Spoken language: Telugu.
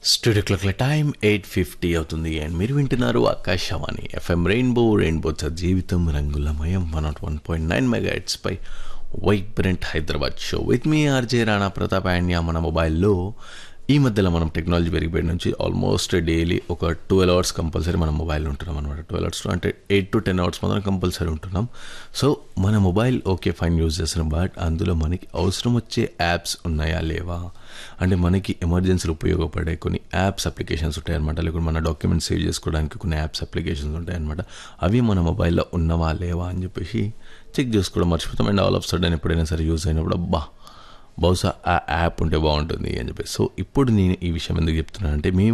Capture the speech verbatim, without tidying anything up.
స్టూడియో క్లాక్ల టైం ఎయిట్ ఫిఫ్టీ అవుతుంది అండ్ మీరు వింటున్నారు ఆకాశవాణి ఎఫ్ఎం రెయిన్బో రెయిన్బో జీవితం రంగులమయం one not one point nine mega hertz pi vibrant Hyderabad show with me RJ Rana Pratap and మన మొబైల్లో ఈ మధ్యలో మనం టెక్నాలజీ పెరిగిపోయిన నుంచి ఆల్మోస్ట్ డైలీ ఒక ట్వెల్వ్ అవర్స్ కంపల్సరీ మనం మొబైల్ ఉంటున్నాం అనమాట. ట్వెల్వ్ అవర్స్లో అంటే ఎయిట్ టు టెన్ అవర్స్ మాత్రం కంపల్సరీ ఉంటున్నాం. సో మన మొబైల్ ఓకే ఫైన్ యూజ్ చేస్తున్నాం, బట్ అందులో మనకి అవసరం వచ్చే యాప్స్ ఉన్నాయా లేవా అంటే మనకి ఎమర్జెన్సీలు ఉపయోగపడే కొన్ని యాప్స్ అప్లికేషన్స్ ఉంటాయన్నమాట. లేకుంటే మన డాక్యుమెంట్స్ సేవ్ చేసుకోవడానికి కొన్ని యాప్స్ అప్లికేషన్స్ ఉంటాయన్నమాట. అవి మన మొబైల్లో ఉన్నవా లేవా అని చెప్పేసి చెక్ చేసుకోవడం మర్చిపోతాం. అండ్ ఆల్ ఆఫ్ సడన్ ఎప్పుడైనా సరే యూజ్ అయినప్పుడు అబ్బా బహుశా ఆ యాప్ ఉంటే బాగుంటుంది అని చెప్పేసి. సో ఇప్పుడు నేను ఈ విషయం ఎందుకు చెప్తున్నానంటే, మీ